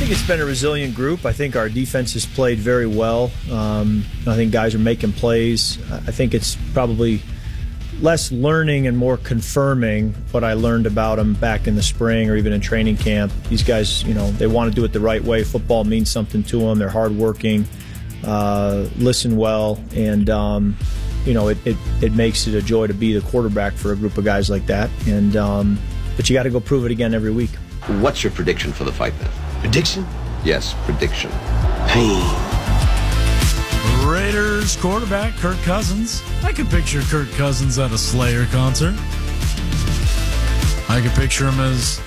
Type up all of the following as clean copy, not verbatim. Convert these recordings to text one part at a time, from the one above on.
think it's been a resilient group. I think our defense has played very well. I think guys are making plays. I think it's probably less learning and more confirming what I learned about them back in the spring or even in training camp. These guys, they want to do it the right way. Football means something to them. They're hardworking, listen well, and it makes it a joy to be the quarterback for a group of guys like that. And but you got to go prove it again every week. What's your prediction for the fight then? Prediction? Yes, prediction. Pain. Raiders quarterback Kirk Cousins. I could picture Kirk Cousins at a Slayer concert. I could picture him as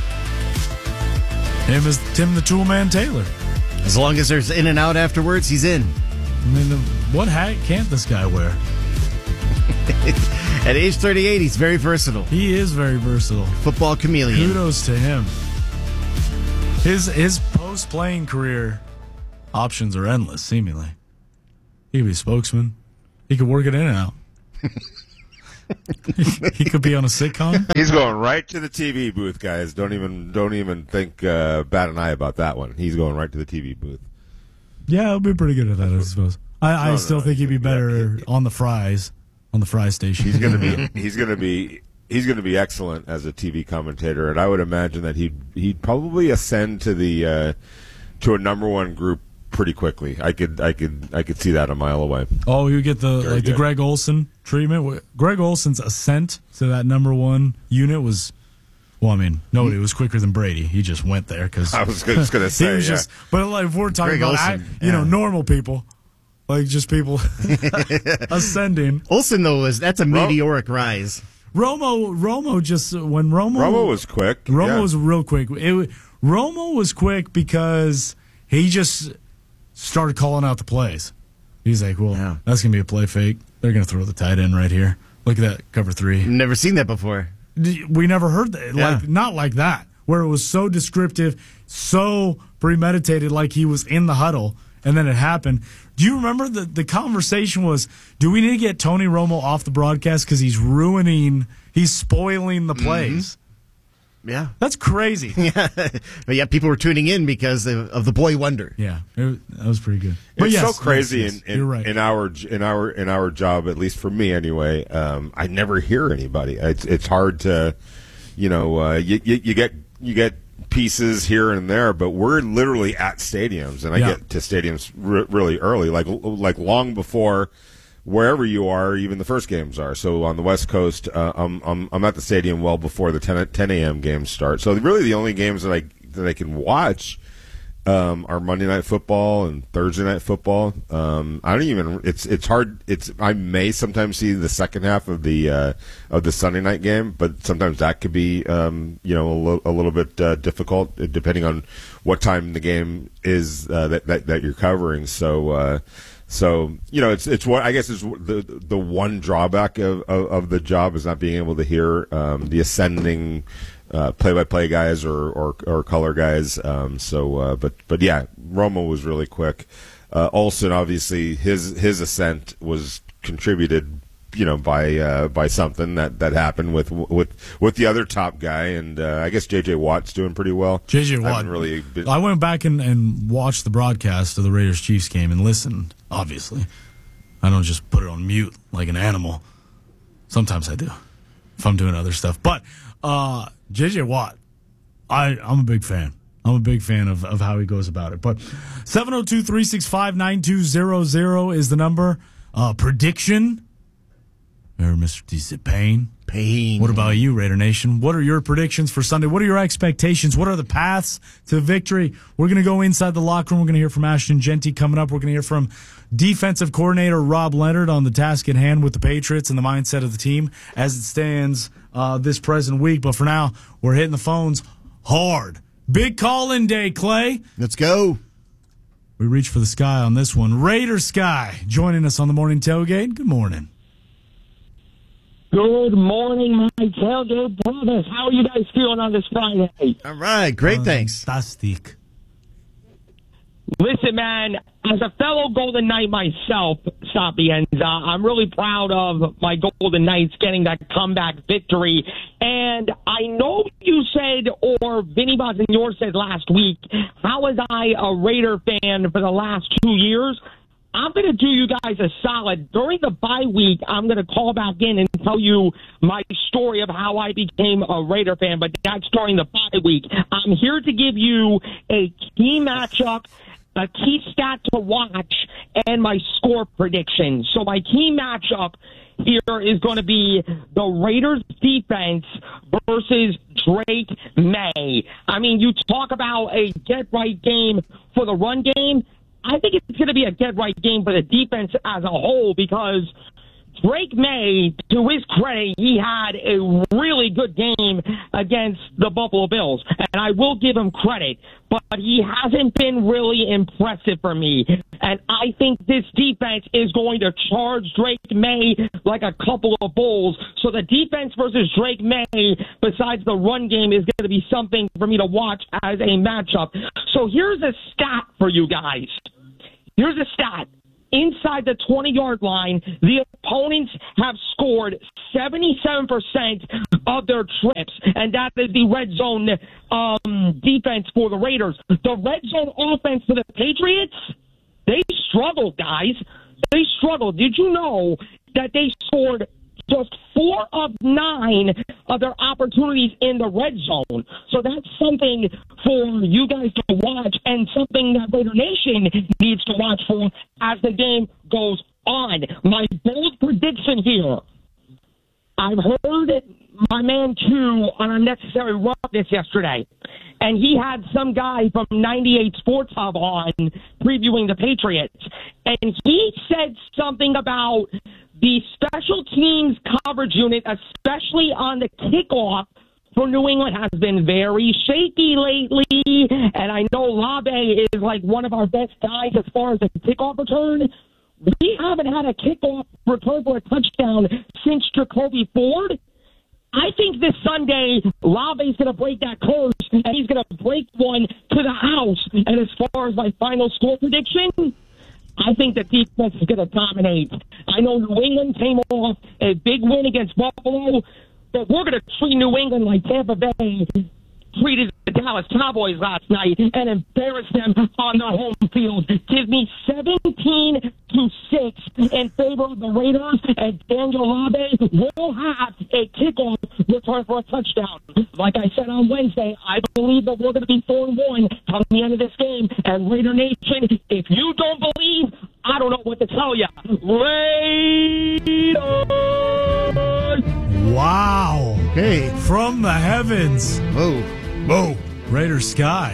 Tim the Toolman Taylor. As long as there's in and out afterwards, he's in. I mean, what hat can't this guy wear? At age 38, he's very versatile. He is very versatile. Football chameleon. Kudos to him. His post-playing career options are endless, seemingly. He could be a spokesman. He could work it in and out. He could be on a sitcom. He's going right to the TV booth, guys. Don't even think bat an eye about that one. He's going right to the TV booth. Yeah, he'll be pretty good at that, I suppose. I still think he'd be better on the fries station. He's gonna be excellent as a TV commentator, and I would imagine that he'd probably ascend to the to a number one group pretty quickly. I could see that a mile away. Oh, you get the Greg Olsen treatment. Greg Olsen's ascent to that number one unit was. Well, I mean, nobody was quicker than Brady. He just went there because I was just going to say, he was but like, if we're talking Greg about Olsen, normal people, like just people ascending. Olsen though that's a meteoric rise. Romo just when Romo was quick. Romo was real quick. Romo was quick because he just started calling out the plays. He's like, well, that's going to be a play fake. They're going to throw the tight end right here. Look at that, cover 3. Never seen that before. We never heard that. Not like that, where it was so descriptive, so premeditated, like he was in the huddle, and then it happened. Do you remember the conversation was, do we need to get Tony Romo off the broadcast because he's spoiling the plays? Yeah. That's crazy. Yeah. But yeah, people were tuning in because of the boy wonder. Yeah, that was pretty good. But it's so crazy you're right. in our job, at least for me anyway. I never hear anybody. It's hard to, you get pieces here and there, but we're literally at stadiums, and I get to stadiums really early, like long before wherever you are, even the first games are. So on the West Coast, I'm at the stadium well before the 10 a.m. games start. So really the only games that I can watch are Monday Night Football and Thursday Night Football. It's hard. I may sometimes see the second half of the Sunday night game, but sometimes that could be a little bit difficult depending on what time the game is that you're covering. So it's what I guess is the one drawback of the job is not being able to hear the ascending play-by-play guys or color guys. But yeah, Romo was really quick. Olsen, obviously, his ascent was contributed, by something that happened with the other top guy, and I guess J.J. Watt's doing pretty well. J.J. Watt. I went back and watched the broadcast of the Raiders-Chiefs game and listened, obviously. I don't just put it on mute like an animal. Sometimes I do, if I'm doing other stuff. But J.J. Watt, I'm a big fan. I'm a big fan of how he goes about it. But 702-365-9200 is the number. Prediction? Or Mr. DC Payne. What about you, Raider Nation? What are your predictions for Sunday? What are your expectations? What are the paths to victory? We're going to go inside the locker room. We're going to hear from Ashton Jeanty coming up. We're going to hear from defensive coordinator Rob Leonard on the task at hand with the Patriots and the mindset of the team as it stands this present week. But for now, we're hitting the phones hard. Big call-in day, Clay. Let's go. We reach for the sky on this one. Raider Sky joining us on the morning tailgate. Good morning. Good morning, my tailgate brothers. How are you guys feeling on this Friday? All right, great, thanks. Fantastic. Listen, man, as a fellow Golden Knight myself, Sapiens. I'm really proud of my Golden Knights getting that comeback victory. And I know you said, or Vinny Bonsignor said last week, how was I a Raider fan for the last 2 years? I'm going to do you guys a solid. During the bye week, I'm going to call back in and tell you my story of how I became a Raider fan, but that's during the bye week. I'm here to give you a key matchup, a key stat to watch, and my score prediction. So my key matchup here is going to be the Raiders defense versus Drake May. I mean, you talk about a get-right game for the run game. I think it's going to be a get-right game for the defense as a whole because Drake May, to his credit, he had a really good game against the Buffalo Bills, and I will give him credit, but he hasn't been really impressive for me. And I think this defense is going to charge Drake May like a couple of bulls. So the defense versus Drake May, besides the run game, is going to be something for me to watch as a matchup. So here's a stat for you guys. Here's a stat. Inside the 20-yard line, the opponents have scored 77% of their trips, and that is the red zone defense for the Raiders. The red zone offense for the Patriots, they struggled, guys. They struggled. Did you know that they scored just 4 of 9 of their opportunities in the red zone? So that's something for you guys to watch and something that Raider Nation needs to watch for as the game goes on. My bold prediction here, I've heard my man Q on Unnecessary Roughness yesterday, and he had some guy from 98 Sports Hub on previewing the Patriots, and he said something about the special teams coverage unit, especially on the kickoff for New England, has been very shaky lately. And I know Labe is like one of our best guys as far as a kickoff return. We haven't had a kickoff return for a touchdown since Jacoby Ford. I think this Sunday, Labe's going to break that curse, and he's going to break one to the house. And as far as my final score prediction, I think the defense is going to dominate. I know New England came off a big win against Buffalo, but we're going to treat New England like Tampa Bay treated the Dallas Cowboys last night and embarrass them on their home field. Give me 17-6 in favor of the Raiders, and Daniel Labe will have a kickoff return for a touchdown. Like I said on Wednesday, I believe that we're going to be 4-1 come the end of this game. And Raider Nation, if you don't believe, I don't know what to tell you. Raiders! Wow. Okay. From the heavens. Whoa. Whoa. Raider Sky.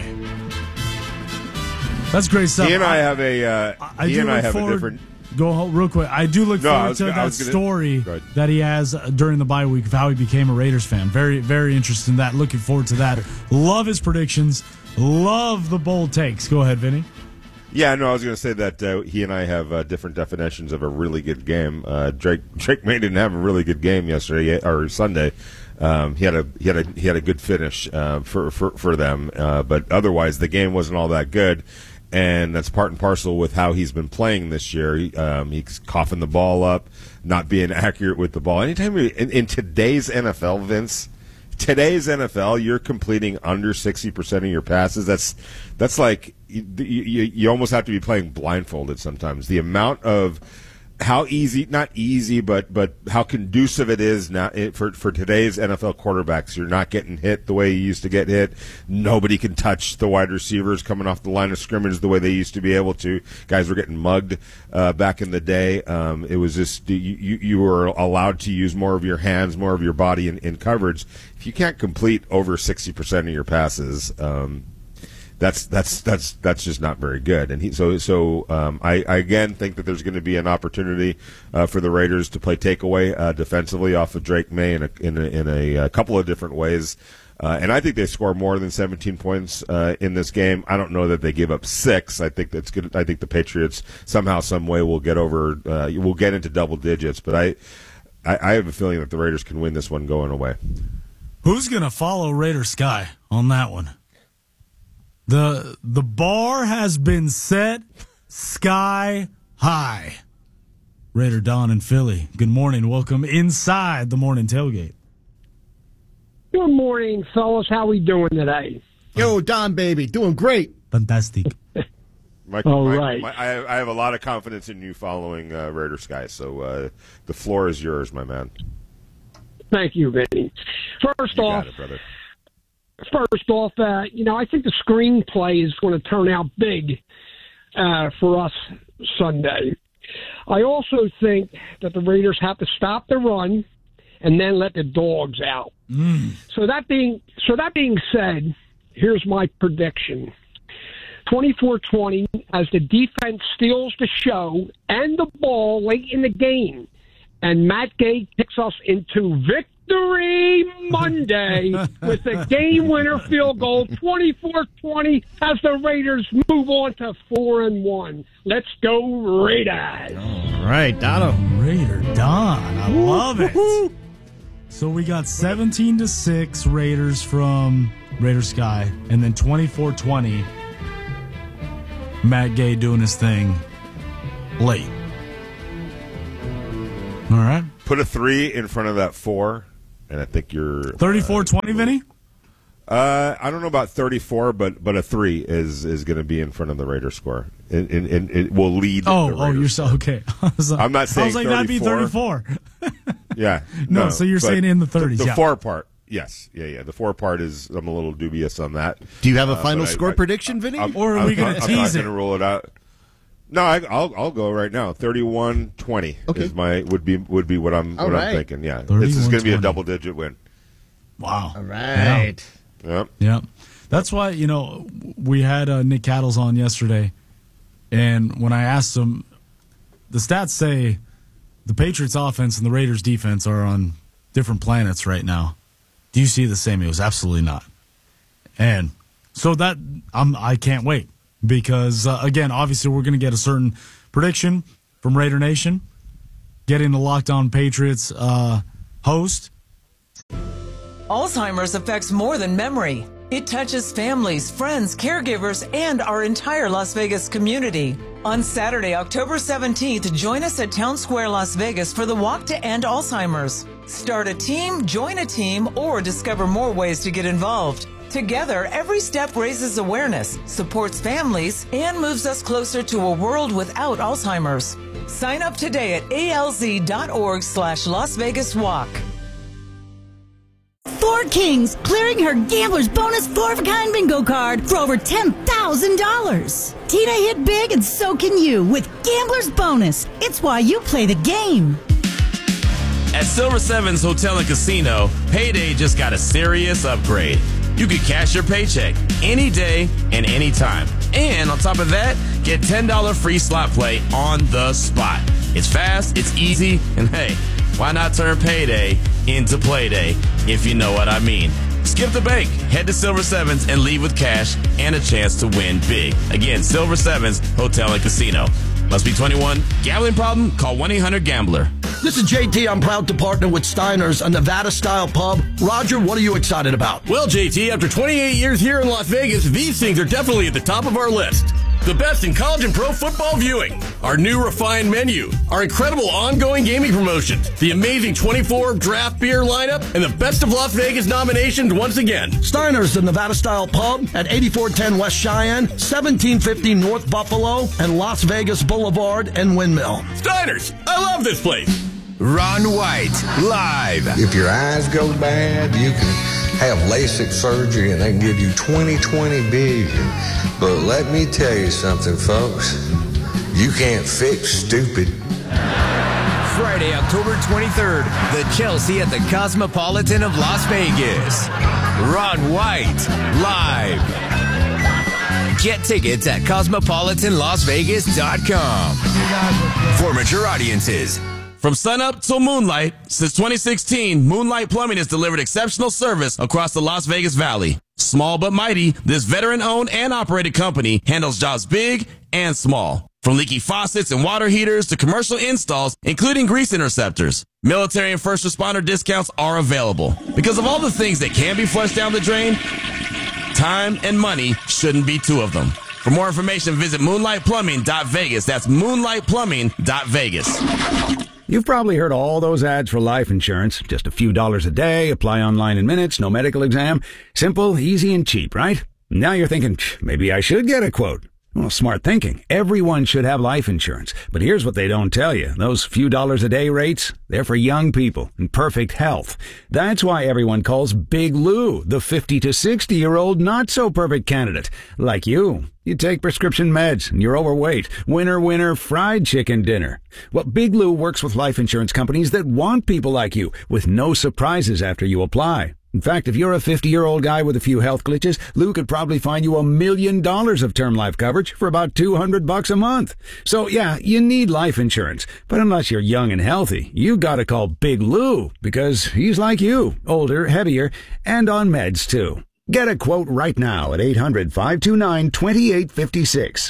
That's great stuff. He and I have a different. Go real quick. I do look forward to that story that he has during the bye week of how he became a Raiders fan. Very, very interested in that. Looking forward to that. Love his predictions. Love the bold takes. Go ahead, Vinny. Yeah, no, I was going to say that he and I have different definitions of a really good game. Drake May didn't have a really good game yesterday or Sunday. He had a good finish for them, but otherwise the game wasn't all that good. And that's part and parcel with how he's been playing this year. He's coughing the ball up, not being accurate with the ball. Anytime in today's NFL, Vince, you're completing under 60% of your passes. That's like you almost have to be playing blindfolded sometimes. The amount of how easy, not easy, but how conducive it is now for today's NFL quarterbacks. You're not getting hit the way you used to get hit. Nobody can touch the wide receivers coming off the line of scrimmage the way they used to be able to. Guys were getting mugged back in the day. It was just you were allowed to use more of your hands, more of your body in coverage. If you can't complete over 60% of your passes, that's just not very good. And I again think that there's going to be an opportunity for the Raiders to play takeaway defensively off of Drake May in a couple of different ways. And I think they score more than 17 points in this game. I don't know that they give up 6. I think that's good. I think the Patriots somehow, some way will get over. Will get into double digits. But I have a feeling that the Raiders can win this one going away. Who's going to follow Raider Sky on that one? The bar has been set sky high. Raider Don in Philly. Good morning. Welcome inside the morning tailgate. Good morning, fellas. How we doing today? Yo, Don, baby. Doing great. Fantastic. Right. I have a lot of confidence in you following Raider Sky, so the floor is yours, my man. Thank you, Vinny. First off, I think the screenplay is going to turn out big for us Sunday. I also think that the Raiders have to stop the run and then let the dogs out. So that being said, here's my prediction. 24-20 as the defense steals the show and the ball late in the game. And Matt Gay kicks us into Victory Monday with the game-winner field goal, 24-20, as the Raiders move on to 4-1. Let's go Raiders! All right, Dono. Raider Don. I love it. So we got 17-6 Raiders from Raider Sky, and then 24-20 Matt Gay doing his thing late. All right. Put a 3 in front of that 4, and I think you're 34-20, Vinny? I don't know about 34, but a 3 is going to be in front of the Raider score. And it will lead. You're so okay. I'm not saying. I was like, 34. that'd be 34. Yeah. No, so you're saying in the 30s. The 4 part. Yes. Yeah. The 4 part is, I'm a little dubious on that. Do you have a final score prediction, Vinny? Or are we going to tease it? I'm not going to rule it out. No, I'll go right now. 31-20 would be what I'm thinking. Yeah, this is going to be a double-digit win. Wow. All right. Yeah. That's why, we had Nick Cattles on yesterday, and when I asked him, the stats say the Patriots offense and the Raiders defense are on different planets right now. Do you see the same? He was absolutely not. And so that I can't wait. Because, again, obviously we're going to get a certain prediction from Raider Nation, getting the Locked On Patriots host. Alzheimer's affects more than memory. It touches families, friends, caregivers, and our entire Las Vegas community. On Saturday, October 17th, join us at Town Square, Las Vegas for the Walk to End Alzheimer's. Start a team, join a team, or discover more ways to get involved. Together, every step raises awareness, supports families, and moves us closer to a world without Alzheimer's. Sign up today at alz.org/Las Vegas Walk. Four Kings clearing her Gambler's Bonus 4-of-a-kind bingo card for over $10,000. Tina hit big and so can you with Gambler's Bonus. It's why you play the game. At Silver Sevens Hotel and Casino, payday just got a serious upgrade. You can cash your paycheck any day and any time. And on top of that, get $10 free slot play on the spot. It's fast, it's easy, and hey, why not turn payday into playday, if you know what I mean. Skip the bank, head to Silver Sevens and leave with cash and a chance to win big. Again, Silver Sevens Hotel and Casino. Must be 21. Gambling problem? Call 1-800-GAMBLER. This is JT. I'm proud to partner with Steiner's, a Nevada-style pub. Roger, what are you excited about? Well, JT, after 28 years here in Las Vegas, these things are definitely at the top of our list. The best in college and pro football viewing, our new refined menu, our incredible ongoing gaming promotions, the amazing 24 draft beer lineup, and the Best of Las Vegas nominations once again. Steiner's, the Nevada-style pub at 8410 West Cheyenne, 1750 North Buffalo, and Las Vegas Boulevard and Windmill. Steiner's, I love this place. Ron White, live. If your eyes go bad, you can have LASIK surgery and they can give you 20/20 vision. But let me tell you something, folks. You can't fix stupid. Friday, October 23rd, the Chelsea at the Cosmopolitan of Las Vegas. Ron White, live. Get tickets at cosmopolitanlasvegas.com. For mature audiences. From sunup till moonlight, since 2016, Moonlight Plumbing has delivered exceptional service across the Las Vegas Valley. Small but mighty, this veteran-owned and operated company handles jobs big and small. From leaky faucets and water heaters to commercial installs, including grease interceptors. Military and first responder discounts are available. Because of all the things that can be flushed down the drain, time and money shouldn't be two of them. For more information, visit moonlightplumbing.vegas. That's moonlightplumbing.vegas. You've probably heard all those ads for life insurance. Just a few dollars a day, apply online in minutes, no medical exam. Simple, easy, and cheap, right? Now you're thinking, maybe I should get a quote. Well, smart thinking. Everyone should have life insurance. But here's what they don't tell you. Those few dollars a day rates, they're for young people in perfect health. That's why everyone calls Big Lou the 50 to 60-year-old not-so-perfect candidate. Like you. You take prescription meds and you're overweight. Winner, fried chicken dinner. Well, Big Lou works with life insurance companies that want people like you with no surprises after you apply. In fact, if you're a 50-year-old guy with a few health glitches, Lou could probably find you $1 million of term life coverage for about $200 a month. So yeah, you need life insurance. But unless you're young and healthy, you gotta call Big Lou because he's like you, older, heavier, and on meds too. Get a quote right now at 800-529-2856.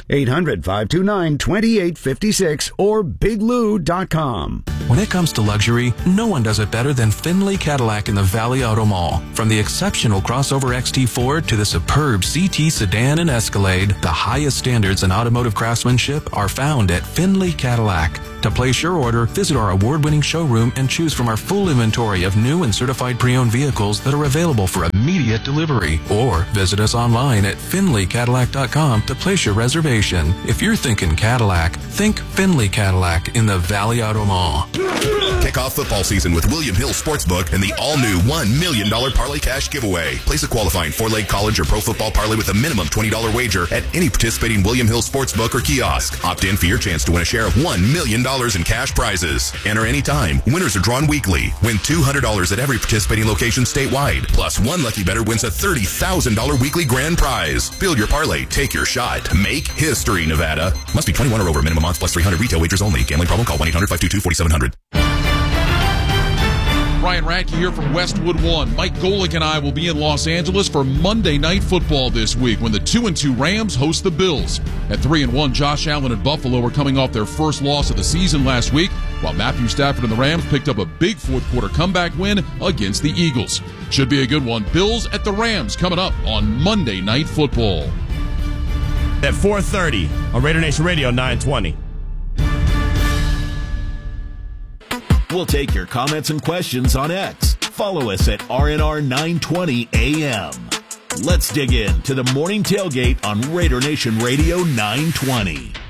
800-529-2856 or biglou.com. When it comes to luxury, no one does it better than Findlay Cadillac in the Valley Auto Mall. From the exceptional crossover XT Ford to the superb CT sedan and Escalade, the highest standards in automotive craftsmanship are found at Findlay Cadillac. To place your order, visit our award-winning showroom and choose from our full inventory of new and certified pre-owned vehicles that are available for immediate delivery. Or visit us online at FindlayCadillac.com to place your reservation. If you're thinking Cadillac, think Findlay Cadillac in the Valley Auto Mall. Kick off football season with William Hill Sportsbook and the all-new $1 million Parlay Cash giveaway. Place a qualifying 4-leg college or pro football parlay with a minimum $20 wager at any participating William Hill Sportsbook or kiosk. Opt in for your chance to win a share of $1 million in cash prizes. Enter anytime. Winners are drawn weekly. Win $200 at every participating location statewide. Plus, one lucky bettor wins a $30,000 weekly grand prize. Build your parlay. Take your shot. Make history, Nevada. Must be 21 or over. Minimum odds plus 300 retail wagers only. Gambling problem? Call 1-800-522-4700. Ryan Radke here from Westwood One. Mike Golick and I will be in Los Angeles for Monday Night Football this week when the 2-2 Rams host the Bills. At 3-1, Josh Allen and Buffalo are coming off their first loss of the season last week, while Matthew Stafford and the Rams picked up a big fourth-quarter comeback win against the Eagles. Should be a good one. Bills at the Rams coming up on Monday Night Football. At 4:30 on Raider Nation Radio 920. We'll take your comments and questions on X. Follow us at RNR920 AM. Let's dig in to the morning tailgate on Raider Nation Radio 920.